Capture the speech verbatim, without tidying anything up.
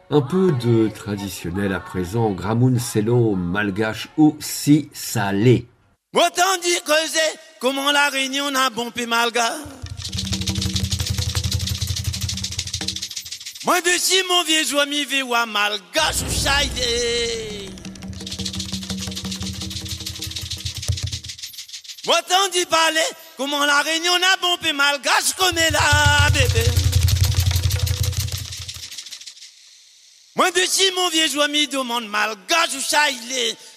Un peu de traditionnel à présent, Gramoun Sello malgache aussi salé. Autant dit que c'est comment la réunion n'a bon peu malga. Moi de si mon vieux joie mi vewa malgache ou chaide. Autant dit parler comment la réunion n'a bon peu malgache comme là bébé. Moi de si mon vieux joie mi demande malgache ou chaide.